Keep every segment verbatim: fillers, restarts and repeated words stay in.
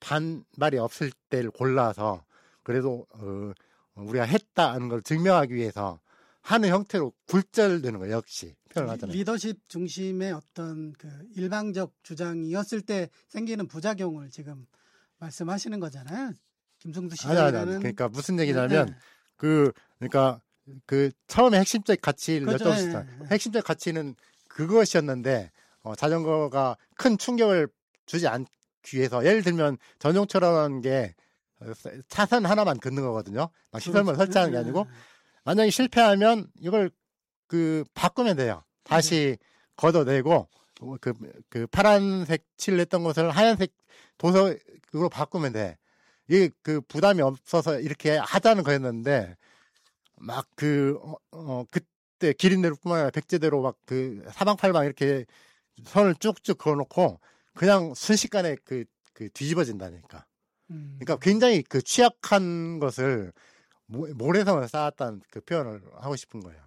반발이 없을 때를 골라서 그래도 어, 우리가 했다는 걸 증명하기 위해서 하는 형태로 굴절되는 거예요. 역시 표현을 하잖아요. 리더십 중심의 어떤 그 일방적 주장이었을 때 생기는 부작용을 지금 말씀하시는 거잖아요. 김승수 시장이라는. 아니, 아니, 그러니까 무슨 얘기냐면 네. 그 그러니까 그 처음에 핵심적 가치를 그렇죠. 여쭤보셨잖아요. 네, 네. 핵심적 가치는 그것이었는데 어, 자전거가 큰 충격을 주지 않기 위해서 예를 들면 전용차라는 게 차선 하나만 긋는 거거든요. 막 시설물 그렇죠. 설치하는 게 네, 아니고 네. 만약에 실패하면 이걸 그 바꾸면 돼요. 다시 걷어내고 그, 그 파란색 칠을 했던 것을 하얀색 도색으로 바꾸면 돼. 이게 그 부담이 없어서 이렇게 하자는 거였는데 막 그 어, 어, 그때 기린대로뿐만 아니라 백제대로 막 그 사방팔방 이렇게 선을 쭉쭉 그어놓고 그냥 순식간에 그, 그 뒤집어진다니까. 음. 그러니까 굉장히 그 취약한 것을 모, 모래성을 쌓았다는 그 표현을 하고 싶은 거예요.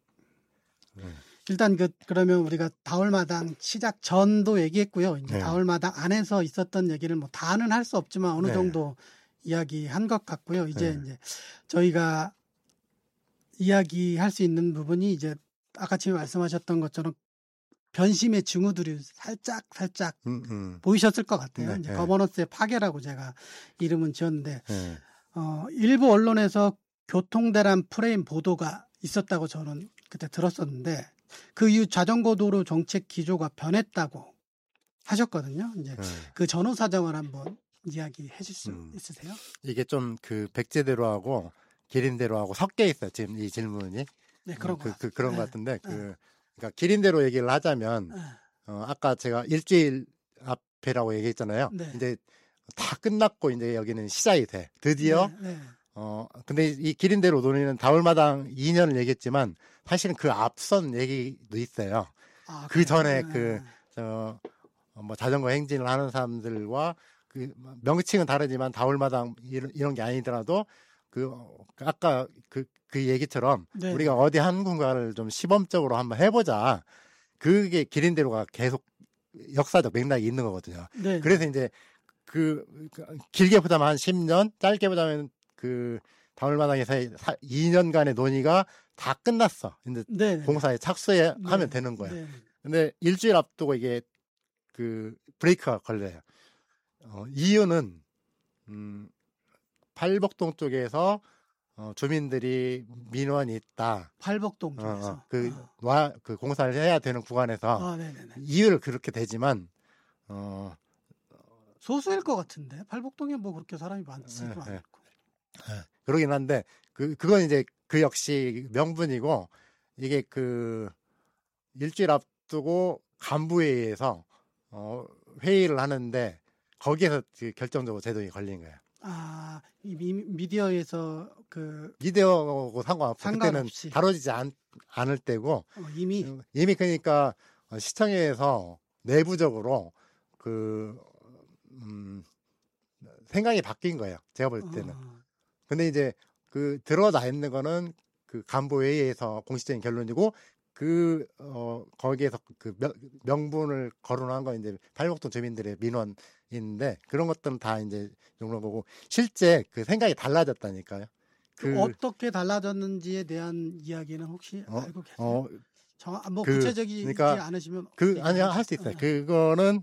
네. 일단 그 그러면 우리가 다울마당 시작 전도 얘기했고요. 이제 네. 다울마당 안에서 있었던 얘기를 뭐 다는 할 수 없지만 어느 네. 정도 이야기한 것 같고요. 이제 네. 이제 저희가 이야기할 수 있는 부분이 이제 아까 지금 말씀하셨던 것처럼 변심의 징후들이 살짝 살짝 음, 음. 보이셨을 것 같아요. 네, 이제 네. 거버넌스의 파괴라고 제가 이름은 지었는데 네. 어, 일부 언론에서 교통대란 프레임 보도가 있었다고 저는 그때 들었었는데 그 이후 자전거 도로 정책 기조가 변했다고 하셨거든요. 이제 네. 그 전후 사정을 한번 이야기해 주실 수 음. 있으세요? 이게 좀 그 백제대로하고 기린대로하고 섞여 있어요. 지금 이 질문이. 네, 그런 그, 것 그, 그런 네. 것 같은데 그 네. 그러니까 기린대로 얘기를 하자면 네. 어, 아까 제가 일주일 앞에라고 얘기했잖아요. 네. 이제 다 끝났고 이제 여기는 시작이 돼. 드디어 네, 네. 어 근데 이 기린대로 논의는 다울마당 이 년을 얘기했지만 사실은 그 앞선 얘기도 있어요. 아, 그 그래요? 전에 네. 그 저 뭐 자전거 행진을 하는 사람들과 그 명칭은 다르지만 다울마당 이런, 이런 게 아니더라도 그 어, 아까 그, 그 얘기처럼 네. 우리가 어디 한 군가를 좀 시범적으로 한번 해보자. 그게 기린대로가 계속 역사적 맥락이 있는 거거든요. 네. 그래서 이제 그, 그 길게 보자면 한 십 년, 짧게 보자면 그 다울마당에서 이 년간의 논의가 다 끝났어. 이제 네. 공사에 착수하면 네. 되는 거야. 네. 근데 일주일 앞두고 이게 그 브레이크가 걸려요. 어, 이유는 음, 팔복동 쪽에서 어, 주민들이 민원이 있다. 팔복동 어, 쪽에서. 어, 그, 아. 와, 그 공사를 해야 되는 구간에서 아, 네, 네, 네. 이유를 그렇게 되지만 어, 소수일 것 같은데 팔복동에 뭐 그렇게 사람이 많지도 네, 네. 않고. 예, 그러긴 한데 그 그건 이제 그 역시 명분이고 이게 그 일주일 앞두고 간부회의에서 어, 회의를 하는데 거기에서 그 결정적으로 제동이 걸린 거예요. 아, 이 미, 미디어에서 그 미디어하고 상관없어. 상관없이. 그때는 다뤄지지 않, 않을 때고 어, 이미 이미 그러니까 시청에서 내부적으로 그 음, 생각이 바뀐 거예요. 제가 볼 때는. 어, 근데 이제 그 드러나 있는 거는 그 간부 회의에서 공식적인 결론이고 그 어 거기에서 그 명, 명분을 거론한 건 이제 팔복동 주민들의 민원인데 그런 것들은 다 이제 용납 거고 실제 그 생각이 달라졌다니까요. 그 그 어떻게 달라졌는지에 대한 이야기는 혹시 어, 알고 계세요? 어, 정, 뭐 그, 구체적이지 그러니까 않으시면 그 아니 할 수 있어요. 어. 그거는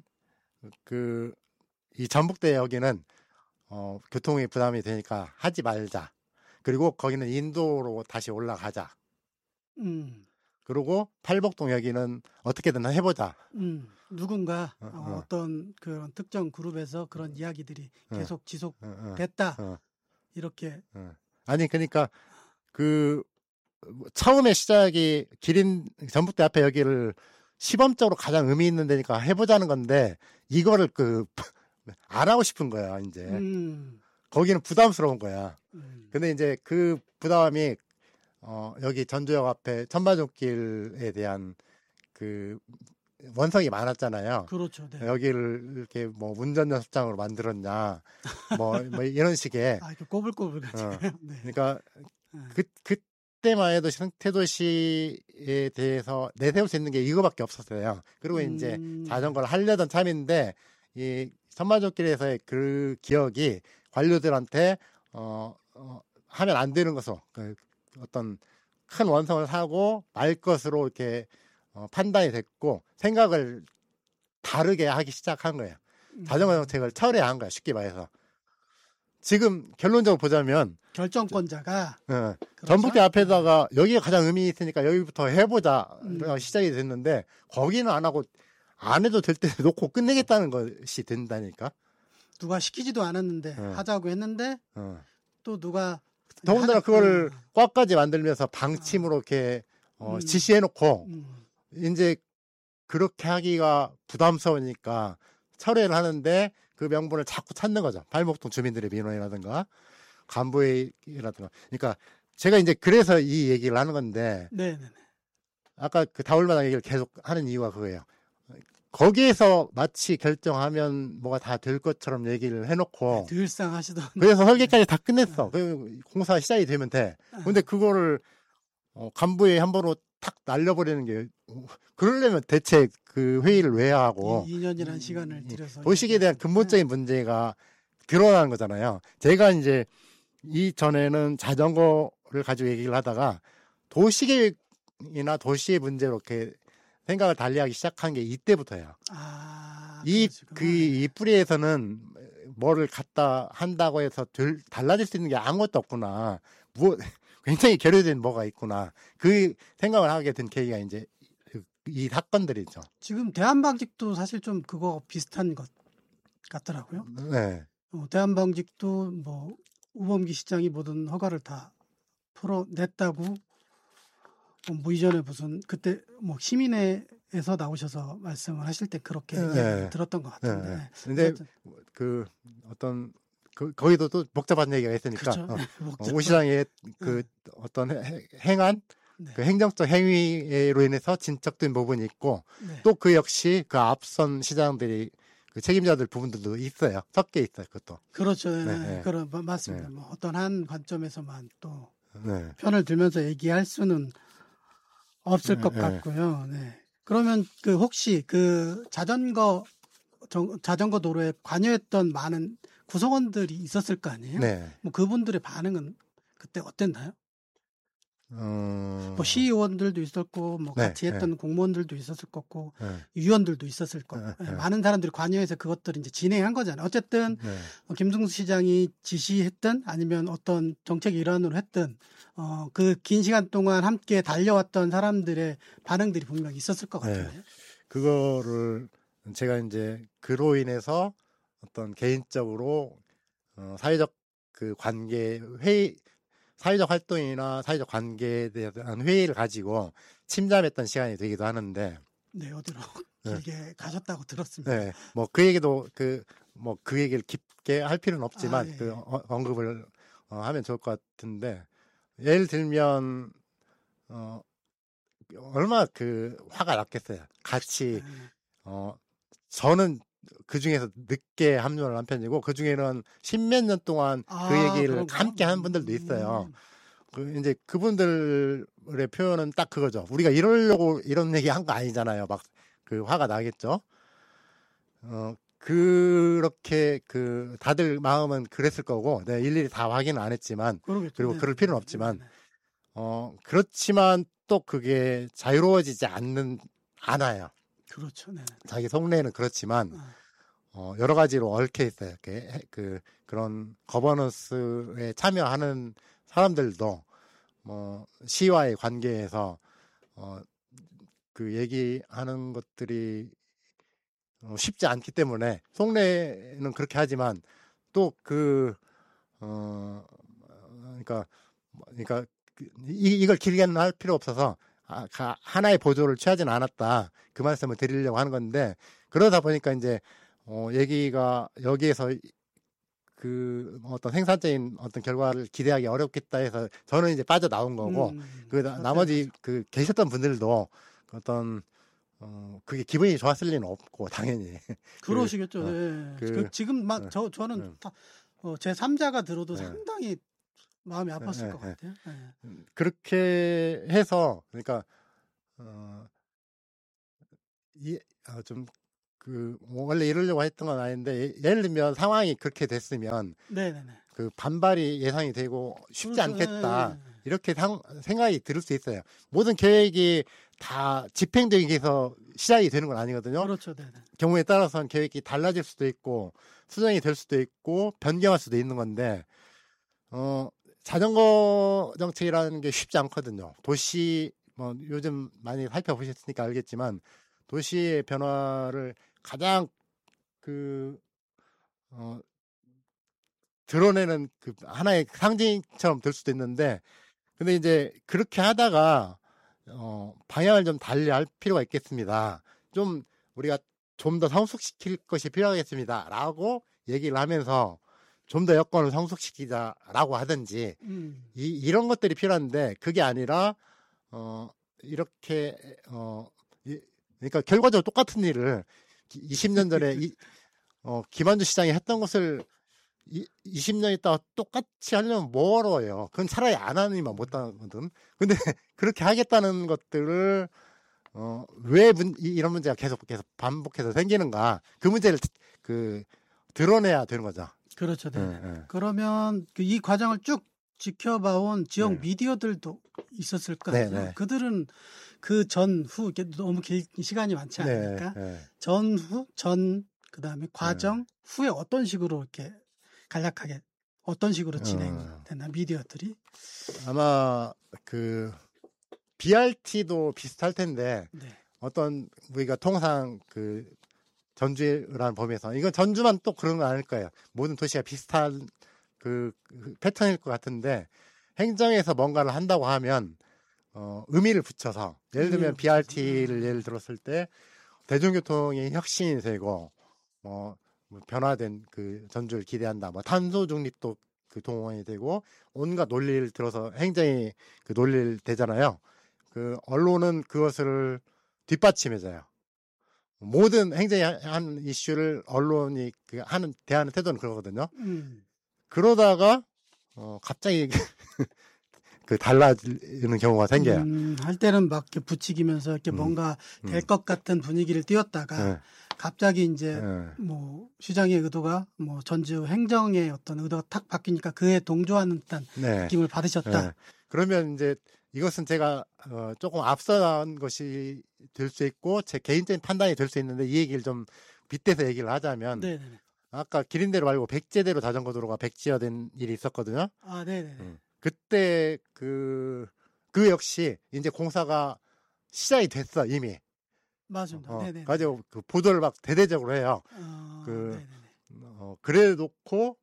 그 이 전북대 여기는 어 교통이 부담이 되니까 하지 말자. 그리고 거기는 인도로 다시 올라가자. 음, 그리고 팔복동 여기는 어떻게든 해보자. 음, 누군가 어, 어, 어. 어떤 그런 특정 그룹에서 그런 이야기들이 어, 계속 어, 지속됐다 어, 이렇게. 어. 아니 그러니까 그 처음에 시작이 기린 전북대 앞에 여기를 시범적으로 가장 의미 있는 데니까 해보자는 건데 이거를 그 안 하고 싶은 거야 이제. 음, 거기는 부담스러운 거야. 음, 근데 이제 그 부담이 어 여기 전주역 앞에 천마족길에 대한 그 원성이 많았잖아요. 그렇죠. 네. 여기를 이렇게 뭐 운전 연습장으로 만들었냐, 뭐, 뭐 이런 식의. 아, 이렇게 꼬불꼬불 가지고. 어, 네. 그러니까 네. 그 그때만 해도 생태도시에 대해서 내세울 수 있는 게 이거밖에 없었어요. 그리고 이제 음, 자전거를 하려던 참인데 이 천마족길에서의 그 기억이 관료들한테 어, 어, 하면 안 되는 것으로 그 어떤 큰 원성을 사고 말 것으로 이렇게 어, 판단이 됐고 생각을 다르게 하기 시작한 거예요. 음. 자전거 정책을 철회한 거야. 쉽게 말해서. 지금 결론적으로 보자면 결정권자가 어, 그렇죠? 전북대 앞에다가 여기가 가장 의미 있으니까 여기부터 해보자 음. 시작이 됐는데 거기는 안 하고 안 해도 될 때 놓고 끝내겠다는 것이 된다니까. 누가 시키지도 않았는데 어. 하자고 했는데 어. 또 누가 더군다나 하자- 그거를 어. 꽉까지 만들면서 방침으로 이렇게 어, 음. 지시해놓고 음. 이제 그렇게 하기가 부담스러우니까 철회를 하는데 그 명분을 자꾸 찾는 거죠. 발목동 주민들의 민원이라든가 간부회의라든가. 그러니까 제가 이제 그래서 이 얘기를 하는 건데 네네네. 아까 그 다울마당 얘기를 계속 하는 이유가 그거예요. 거기에서 마치 결정하면 뭐가 다 될 것처럼 얘기를 해놓고 늘상 하시던. 그래서 설계까지 다 끝냈어. 그 공사 시작이 되면 돼. 근데 그거를 어, 간부회의 한 번으로 탁 날려버리는 게 어, 그러려면 대체 그 회의를 왜 하고 이 년이라는 시간을 들여서 도식에 대한 근본적인 문제가 드러나는 거잖아요. 제가 이제 이전에는 자전거를 가지고 얘기를 하다가 도시계획이나 도시의 문제로 이렇게 생각을 달리하기 시작한 게 이때부터예요. 아, 이, 그러시구나. 그, 이 뿌리에서는 뭐를 갖다 한다고 해서 들, 달라질 수 있는 게 아무것도 없구나. 뭐, 굉장히 결여된 뭐가 있구나. 그 생각을 하게 된 계기가 이제 이 사건들이죠. 지금 대한방직도 사실 좀 그거 비슷한 것 같더라고요. 네. 어, 대한방직도 뭐 우범기 시장이 모든 허가를 다 풀어냈다고 어, 뭐 이전에 무슨 그때 뭐 시민회에서 나오셔서 말씀을 하실 때 그렇게 네. 얘기를 들었던 것 같은데. 네. 근데 그 어떤 그 거기도 또 복잡한 얘기가 있으니까 그렇죠. 어, 목적- 오 시장의 그 어떤 해- 행한 네. 그 행정적 행위로 인해서 진척된 부분이 있고 네. 또 그 역시 그 앞선 시장들이 그 책임자들 부분들도 있어요. 섞여 있어요. 그것도. 그렇죠. 네. 네, 네. 그런 마- 맞습니다. 네. 뭐 어떤 한 관점에서만 또 네. 편을 들면서 얘기할 수는 없을 네, 것 네. 같고요. 네. 그러면 그 혹시 그 자전거 정- 자전거 도로에 관여했던 많은 구성원들이 있었을 거 아니에요? 네. 뭐 그분들의 반응은 그때 어땠나요? 어... 뭐 시의원들도 있었고 뭐 네, 같이 했던 공무원들도 있었을 거고 네. 위원들도 있었을 거고 네, 네, 네. 많은 사람들이 관여해서 그것들을 이제 진행한 거잖아요. 어쨌든 네. 어, 김승수 시장이 지시했든 아니면 어떤 정책 일환으로 했든 어, 그 긴 시간 동안 함께 달려왔던 사람들의 반응들이 분명히 있었을 것 네. 같은데. 그거를 제가 이제 그로 인해서 어떤 개인적으로 어, 사회적 그 관계 회의 사회적 활동이나 사회적 관계에 대한 회의를 가지고 침잠했던 시간이 되기도 하는데 네, 어디로 네. 길게 가셨다고 들었습니다. 네, 뭐 그 얘기도 그 뭐 그 얘기를 깊게 할 필요는 없지만 아, 예, 그 예. 어, 언급을 어, 하면 좋을 것 같은데 예를 들면 어 얼마나 그 화가 났겠어요. 같이 네. 어 저는 그 중에서 늦게 합류를 한 편이고 그 중에는 십몇 년 동안 그 아, 얘기를 그런가요? 함께 한 분들도 있어요. 음, 그 이제 그분들의 표현은 딱 그거죠. 우리가 이러려고 이런 얘기 한 거 아니잖아요. 막 그 화가 나겠죠. 어 그렇게 그 다들 마음은 그랬을 거고, 네, 일일이 다 확인은 안 했지만, 그러겠죠. 그리고 네, 그럴 네, 필요는 네, 없지만, 네, 네. 어 그렇지만 또 그게 자유로워지지 않는 않아요. 그렇죠. 네. 자기 속내는 그렇지만 아, 어, 여러 가지로 얽혀 있어요. 이렇게 해- 그 그런 거버넌스에 참여하는 사람들도 뭐 시와의 관계에서 어, 그 얘기하는 것들이 어, 쉽지 않기 때문에 속내는 그렇게 하지만 또 그 어, 그러니까 그러니까 그 이, 이걸 길게는 할 필요 없어서 아, 가- 하나의 보조를 취하지는 않았다. 그 말씀을 드리려고 하는 건데 그러다 보니까 이제 어, 얘기가 여기에서 그 어떤 생산적인 어떤 결과를 기대하기 어렵겠다 해서 저는 이제 빠져 나온 거고 음, 그 나- 나머지 그 계셨던 분들도 어떤 어 그게 기분이 좋았을 리는 없고 당연히 그러시겠죠. 어, 네. 그- 그, 지금 막 어, 저 저는 어. 다, 어, 제 삼자가 들어도 네. 상당히 마음이 아팠을 네, 것 네. 같아요. 네. 그렇게 해서 그러니까 어, 이, 어, 좀 그 뭐 원래 이러려고 했던 건 아닌데 예, 예를 들면 상황이 그렇게 됐으면 네네네. 그 반발이 예상이 되고 쉽지 그렇죠. 않겠다 네, 네, 네. 이렇게 상, 생각이 들 수 있어요. 모든 계획이 다 집행되기 위해서 시작이 되는 건 아니거든요. 그렇죠. 네네. 경우에 따라서는 계획이 달라질 수도 있고 수정이 될 수도 있고 변경할 수도 있는 건데 어, 자전거 정책이라는 게 쉽지 않거든요. 도시 뭐 요즘 많이 살펴보셨으니까 알겠지만 도시의 변화를 가장 그 어, 드러내는 그 하나의 상징처럼 될 수도 있는데 근데 이제 그렇게 하다가 어, 방향을 좀 달리 할 필요가 있겠습니다. 좀 우리가 좀 더 성숙시킬 것이 필요하겠습니다. 라고 얘기를 하면서 좀 더 여건을 성숙시키자라고 하든지 음. 이, 이런 것들이 필요한데 그게 아니라 어, 이렇게 어, 이, 그러니까 결과적으로 똑같은 일을 이십 년 전에 이, 어, 김한주 시장이 했던 것을 이, 이십 년 있다가 똑같이 하려면 뭐 어려워요. 그건 차라리 안 하니만 못하거든. 근데 그렇게 하겠다는 것들을 어, 왜 문, 이, 이런 문제가 계속 계속 반복해서 생기는가? 그 문제를 그 드러내야 되는 거죠. 그렇죠. 네. 네, 네. 그러면 그 이 과정을 쭉 지켜봐온 지역 네. 미디어들도 있었을 거 네, 같아요. 네. 그들은 그 전후 이게 너무 길 시간이 많지 않으니까 네, 네. 전후 전 그다음에 과정 후에 어떤 식으로 이렇게 간략하게 어떤 식으로 진행되나 미디어들이 아마 그 비알티도 비슷할 텐데 네. 어떤 우리가 통상 그 전주라는 범위에서 이건 전주만 또 그런 건 아닐 거예요. 모든 도시가 비슷한 그, 그 패턴일 것 같은데 행정에서 뭔가를 한다고 하면 어, 의미를 붙여서 예를 들면 의미를 비알티를 붙여서. 예를 들었을 때 대중교통이 혁신이 되고 뭐, 뭐 변화된 그 전주를 기대한다. 뭐 탄소 중립도 그 동원이 되고 온갖 논리를 들어서 행정이 그 논리를 대잖아요. 그 언론은 그것을 뒷받침해줘요. 모든 행정이 한 이슈를 언론이 그 하는 대하는 태도는 그러거든요. 음. 그러다가 어 갑자기 그 달라지는 경우가 생겨요. 음, 할 때는 막 이렇게 부추기면서 이렇게 음. 뭔가 음. 될 것 같은 분위기를 띄웠다가 네. 갑자기 이제 네. 뭐 시장의 의도가 뭐 전주 행정의 어떤 의도가 탁 바뀌니까 그에 동조하는 듯한 네. 느낌을 받으셨다. 네. 그러면 이제 이것은 제가 어, 조금 앞서간 것이 될 수 있고 제 개인적인 판단이 될 수 있는데 이 얘기를 좀 빗대서 얘기를 하자면 네네네. 아까 기린대로 말고 백제대로 자전거 도로가 백지화된 일이 있었거든요. 아, 네네네. 음. 그때 그, 그 역시 이제 공사가 시작이 됐어 이미. 맞습니다. 어, 네네네. 가지고 그 보도를 막 대대적으로 해요. 어, 그 네네네. 어, 그래 놓고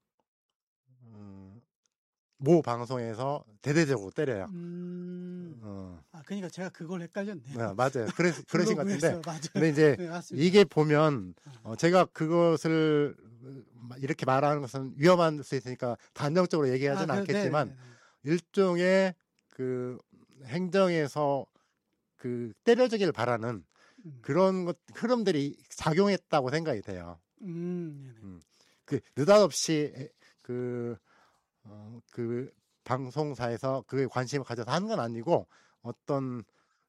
음, 모 방송에서 대대적으로 때려요. 음, 어, 아, 그러니까 제가 그걸 헷갈렸네요. 네, 맞아요. 그래, 그러신 것 같은데. 블로그에서, 맞아요. 근데 이제 네, 맞습니다. 이게 보면 어, 제가 그것을 이렇게 말하는 것은 위험할 수 있으니까 단정적으로 얘기하지는 아, 그, 않겠지만 네네네. 일종의 그 행정에서 그 때려주길 바라는 음, 그런 것 흐름들이 작용했다고 생각이 돼요. 음, 네네. 음. 그 느닷없이 에- 그, 어, 그 방송사에서 그에 관심을 가져서 하는 건 아니고 어떤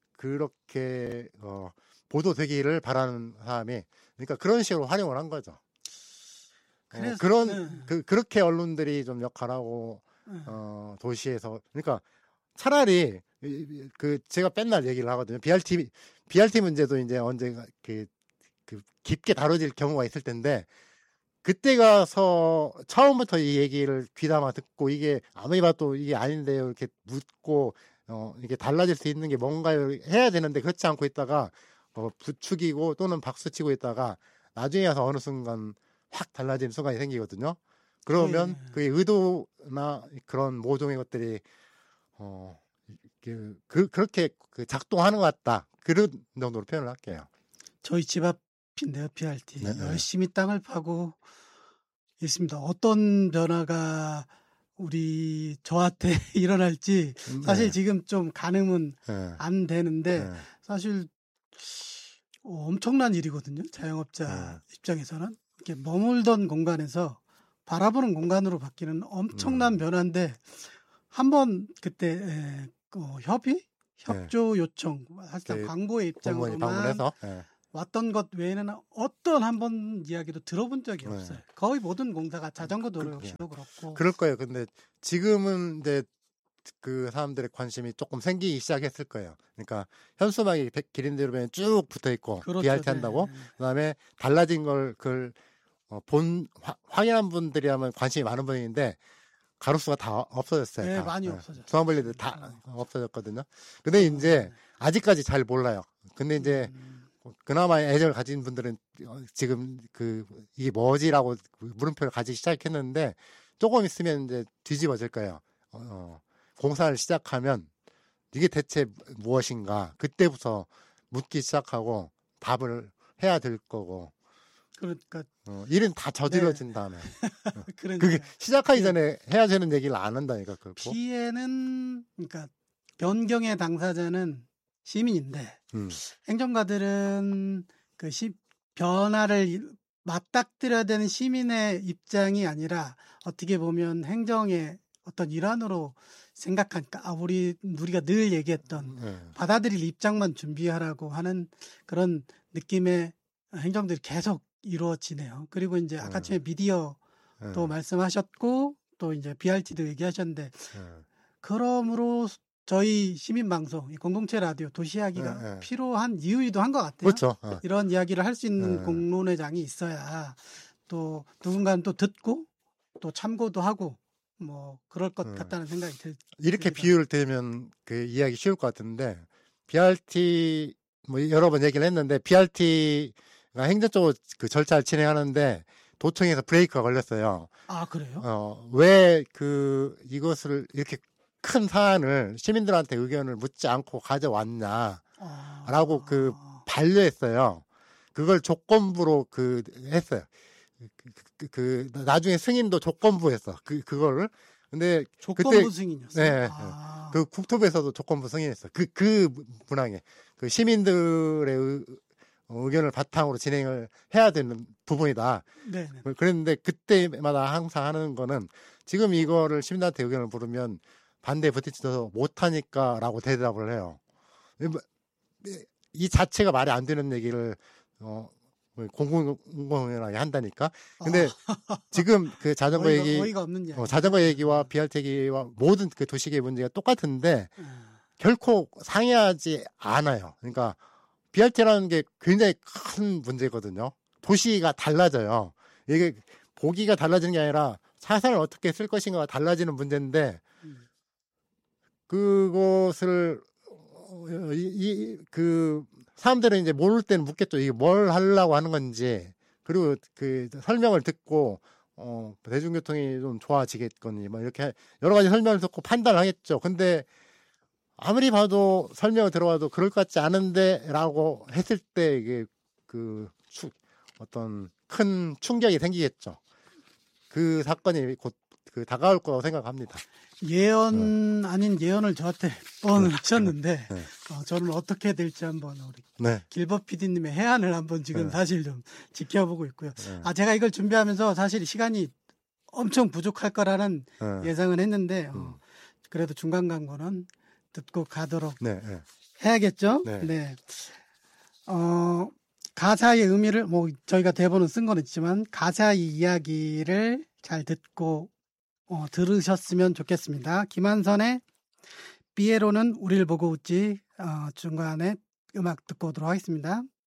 그렇게 어, 보도되기를 바라는 사람이 그러니까 그런 식으로 활용을 한 거죠. 어, 그래서, 그런 네. 그 그렇게 언론들이 좀 역할하고 네. 어, 도시에서 그러니까 차라리 이- 이- 그 제가 맨날 얘기를 하거든요. 비알티 비알티 문제도 이제 언제가 그, 그 깊게 다뤄질 경우가 있을 텐데 그때 가서 처음부터 이 얘기를 귀담아 듣고 이게 아무리 봐도 이게 아닌데요 이렇게 묻고 어 이게 달라질 수 있는 게 뭔가요 해야 되는데 그렇지 않고 있다가 어 부추기고 또는 박수치고 있다가 나중에 가서 어느 순간 확 달라지는 순간이 생기거든요. 그러면 예. 그게 의도나 그런 모종의 것들이 어 그, 그 그렇게 그 작동하는 것 같다. 그런 정도로 표현을 할게요. 저희 집 앞인데요, 비알티. 네, 네. 열심히 땅을 파고 있습니다. 어떤 변화가 우리 저한테 일어날지 사실 네. 지금 좀 가늠은 네. 안 되는데 네. 사실 어, 엄청난 일이거든요. 자영업자 네. 입장에서는 이렇게 머물던 공간에서 바라보는 공간으로 바뀌는 엄청난 음. 변화인데 한번 그때 에, 어, 협의 협조 요청 사실상 그 광고의 공무원이 입장으로만 방문해서 네. 왔던 것 외에는 어떤 한 번 이야기도 들어본 적이 네. 없어요. 거의 모든 공사가 자전거 도로 역시도 그렇고. 그럴 거예요. 근데 지금은 이제 그 사람들의 관심이 조금 생기기 시작했을 거예요. 그러니까 현수막이 기린대로변에 쭉 붙어 있고 그렇죠. 비알티 한다고 네. 그다음에 달라진 걸 그걸 어, 본 화, 확인한 분들이라면 관심이 많은 분인데 가로수가 다 없어졌어요. 네, 다. 많이 네. 없어졌어요. 중앙분리들 다 없어졌거든요. 근데 이제 아직까지 잘 몰라요. 근데 이제 음. 그나마 애정을 가진 분들은 지금 그 이게 뭐지라고 물음표를 가지기 시작했는데 조금 있으면 이제 뒤집어질 거예요. 어, 어, 공사를 시작하면 이게 대체 무엇인가 그때부터 묻기 시작하고 답을 해야 될 거고. 그러니까 어, 일은 다 저질러진 네. 다음에 그러니까 그게 시작하기 전에 해야 되는 얘기를 안 한다니까. 그렇고. 피해는 그러니까 변경의 당사자는 시민인데 음. 행정가들은 그 시, 변화를 맞닥뜨려야 되는 시민의 입장이 아니라 어떻게 보면 행정의 어떤 일환으로 생각하니까 아, 우리 우리가 늘 얘기했던 네. 받아들일 입장만 준비하라고 하는 그런 느낌의 행정들이 계속 이루어지네요. 그리고 이제 아까 전에 미디어도 네. 말씀하셨고 또 이제 비알티도 얘기하셨는데 네. 그러므로 저희 시민방송, 공동체 라디오 도시이야기가 네, 네. 필요한 이유이기도 한 것 같아요. 그렇죠. 어. 이런 이야기를 할 수 있는 네. 공론회장이 있어야 또 누군가는 또 듣고 또 참고도 하고 뭐 그럴 것 네. 같다는 생각이 들. 이렇게 듭니다. 비유를 들면 그 이야기 쉬울 것 같은데 비알티 뭐 여러 번 얘기를 했는데 비알티가 행정적으로 그 절차를 진행하는데 도청에서 브레이크가 걸렸어요. 아 그래요? 어, 왜 그 이것을 이렇게 큰 사안을 시민들한테 의견을 묻지 않고 가져왔냐라고 아... 그 반려했어요. 그걸 조건부로 그 했어요. 그, 그, 그 나중에 승인도 조건부 했어. 그 그거를. 근데 조건부 그때, 승인이었어요. 네, 아... 그 국토부에서도 조건부 승인했어. 그 그 문항에 그 시민들의 의, 의견을 바탕으로 진행을 해야 되는 부분이다. 네. 그랬는데 그때마다 항상 하는 거는 지금 이거를 시민들한테 의견을 물으면 반대에 부딪혀서 못하니까라고 대답을 해요. 이 자체가 말이 안 되는 얘기를 어, 공공연하게 한다니까. 근데 아. 지금 그 자전거 어이가, 얘기, 어이가 없는 이야기. 어, 자전거 얘기와 비알티 얘기와 모든 그 도시계획 문제가 똑같은데 음. 결코 상이하지 않아요. 그러니까 비알티라는 게 굉장히 큰 문제거든요. 도시가 달라져요. 이게 보기가 달라지는 게 아니라 사산을 어떻게 쓸 것인가가 달라지는 문제인데 음. 그것을 이 그 사람들은 이제 모를 때는 묻겠죠. 이게 뭘 하려고 하는 건지 그리고 그 설명을 듣고 어 대중교통이 좀 좋아지겠거니 뭐 이렇게 여러 가지 설명을 듣고 판단하겠죠. 근데 아무리 봐도 설명을 들어봐도 그럴 것 같지 않은데라고 했을 때 이게 그 추, 어떤 큰 충격이 생기겠죠. 그 사건이 곧 그 다가올 거라고 생각합니다. 예언 네. 아닌 예언을 저한테 뻔을 네. 하셨는데 네. 어, 저는 어떻게 될지 한번 우리 네. 길법 피디님의 해안을 한번 지금 네. 사실 좀 지켜보고 있고요. 네. 아 제가 이걸 준비하면서 사실 시간이 엄청 부족할 거라는 네. 예상은 했는데 어, 음. 그래도 중간 광고는 듣고 가도록 네. 네. 해야겠죠. 네. 네. 어, 가사의 의미를 뭐 저희가 대본은 쓴 건 있지만 가사의 이야기를 잘 듣고 어, 들으셨으면 좋겠습니다. 김한선의 삐에로는 우리를 보고 웃지 어, 중간에 음악 듣고 오도록 하겠습니다.